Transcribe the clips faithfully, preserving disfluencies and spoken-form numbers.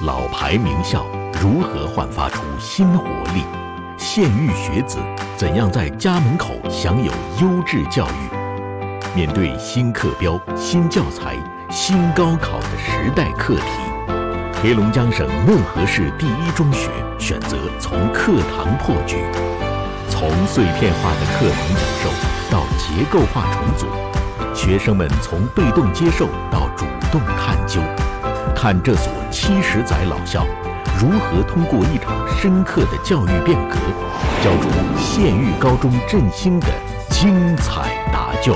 老牌名校如何焕发出新活力？县域学子怎样在家门口享有优质教育？面对新课标、新教材、新高考的时代课题，黑龙江省讷河市第一中学选择从课堂破局，从碎片化的课程讲授到结构化重组，学生们从被动接受到主动探究，看这所七十载老校如何通过一场深刻的教育变革，教出县域高中振兴的精彩答卷。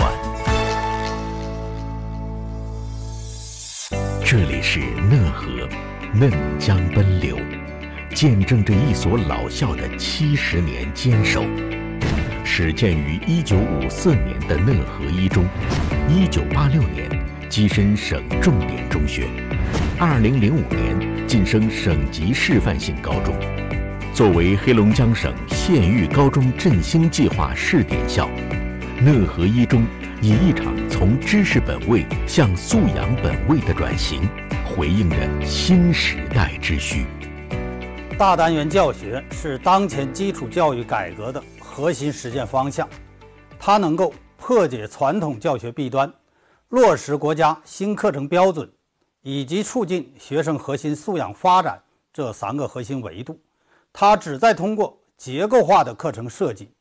这里是讷河，嫩江奔流，见证着一所老校的七十年坚守。始建于一九五四年的讷河一中，一九八六年跻身省重点中学，二零零五年晋升省级示范性高中。作为黑龙江省县域高中振兴计划试点校，讷河一中以一场从知识本位向素养本位的转型，回应着新时代之需。 大单元教学是当前基础教育改革的核心实践方向，它能够破解传统教学弊端，落实国家新课程标准，以及促进学生核心素养发展这三个核心维度。它旨在通过结构化的课程设计，